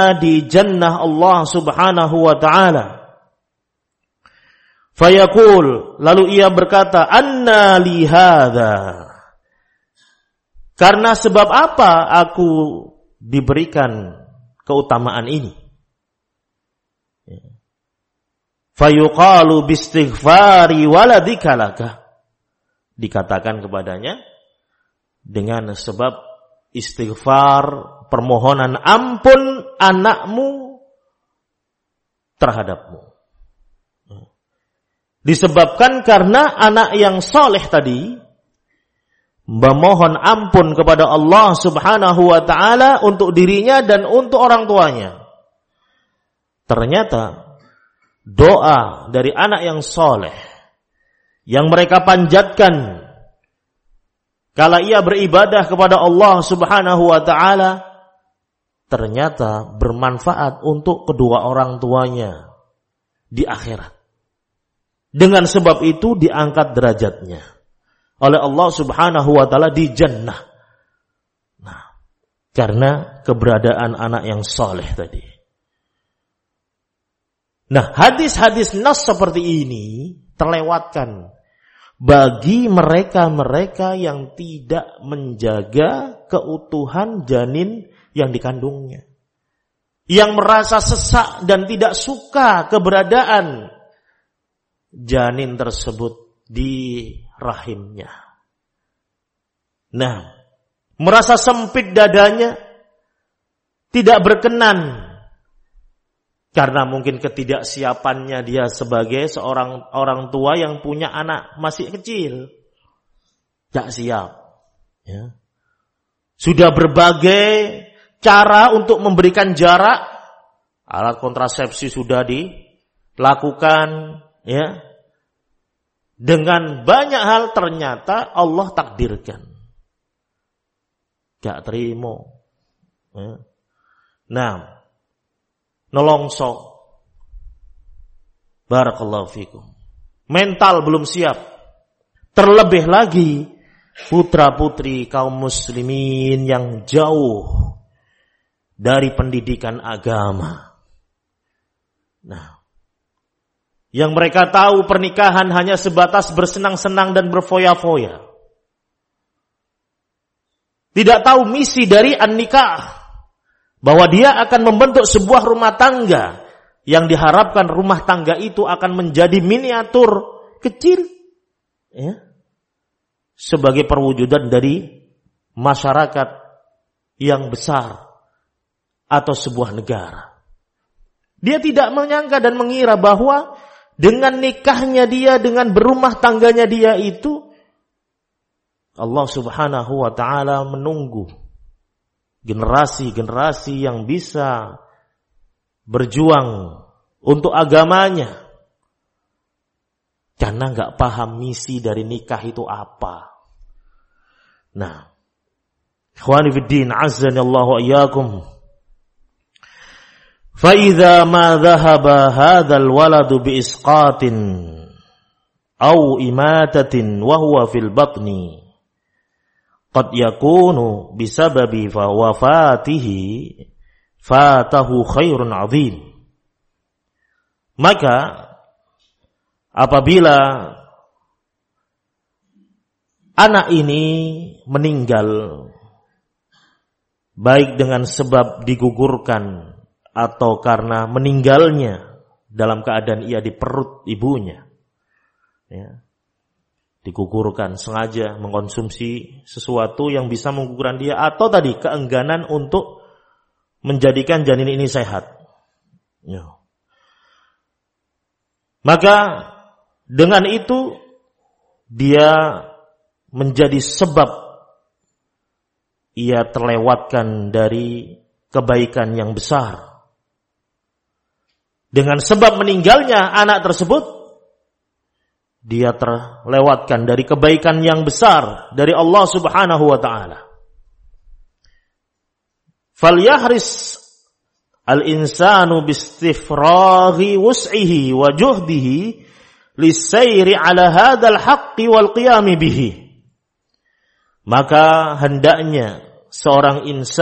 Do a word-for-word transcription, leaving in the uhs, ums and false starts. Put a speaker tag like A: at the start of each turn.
A: di jannah Allah Subhanahu wa ta'ala. Fayaqul, lalu ia berkata, anna li hadza, karena sebab apa aku diberikan keutamaan ini? Fayuqalu bistighfari waladika laka, dikatakan kepadanya dengan sebab istighfar, permohonan ampun anakmu terhadapmu. Disebabkan karena anak yang soleh tadi memohon ampun kepada Allah Subhanahu wa ta'ala untuk dirinya dan untuk orang tuanya. Ternyata doa dari anak yang soleh yang mereka panjatkan kala ia beribadah kepada Allah Subhanahu wa ta'ala ternyata bermanfaat untuk kedua orang tuanya di akhirat. Dengan sebab itu diangkat derajatnya oleh Allah Subhanahu wa ta'ala di jannah. Nah, karena keberadaan anak yang soleh tadi. Nah, hadis-hadis nas seperti ini terlewatkan bagi mereka-mereka yang tidak menjaga keutuhan janin yang dikandungnya. Yang merasa sesak dan tidak suka keberadaan janin tersebut di rahimnya. Nah, merasa sempit dadanya, tidak berkenan karena mungkin ketidaksiapannya dia sebagai seorang orang tua yang punya anak masih kecil, tidak siap. Ya. Sudah berbagai cara untuk memberikan jarak, alat kontrasepsi sudah dilakukan. Ya, dengan banyak hal ternyata Allah takdirkan gak terima. Ya. Nah, nolongso, barakallahu fikum, mental belum siap. Terlebih lagi putra putri kaum muslimin yang jauh dari pendidikan agama. Nah, yang mereka tahu pernikahan hanya sebatas bersenang-senang dan berfoya-foya. Tidak tahu misi dari an-nikah, bahwa dia akan membentuk sebuah rumah tangga yang diharapkan rumah tangga itu akan menjadi miniatur kecil, ya, sebagai perwujudan dari masyarakat yang besar atau sebuah negara. Dia tidak menyangka dan mengira bahwa dengan nikahnya dia, dengan berumah tangganya dia itu, Allah Subhanahu wa ta'ala menunggu generasi-generasi yang bisa berjuang untuk agamanya. Karena gak paham misi dari nikah itu apa. Nah, ikhwani fiddin, azzanallahu wa iyyakum. فَإِذَا مَا ذَهَبَ هَذَا الْوَلَدُ بِإِسْقَاطٍ أَوْ إِمَاتَةٍ وَهُوَ فِي الْبَطْنِ قَدْ يَكُونُ بِسَبَبِ وَفَاتِهِ فَاتَهُ خَيْرٌ عَظِيمٌ. Maka apabila anak ini meninggal baik dengan sebab digugurkan atau karena meninggalnya dalam keadaan ia di perut ibunya, ya, digugurkan sengaja mengkonsumsi sesuatu yang bisa menggugurkan dia, atau tadi keengganan untuk menjadikan janin ini sehat, ya. Maka dengan itu dia menjadi sebab ia terlewatkan dari kebaikan yang besar. Dengan sebab meninggalnya anak tersebut, dia terlewatkan dari kebaikan yang besar dari Allah Subhanahu wa ta'ala. Falyahris al-insanu bistifraghi wus'ihi wa juhdihi lisayri ala hadzal haqqi wal qiyami bihi. Maka hendaknya seorang insan